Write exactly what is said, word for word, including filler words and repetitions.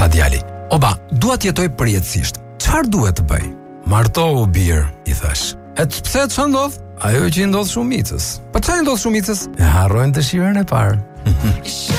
tha djali. Oba, dua të jetoj përjetësisht. Çfarë duhet të bëj? Martohu bir, i thash. E të pse ç'o ndodh? Ajo që i ndodh shumicës. Po çfarë i ndodh shumicës? E harrojnë dëshirën e parë.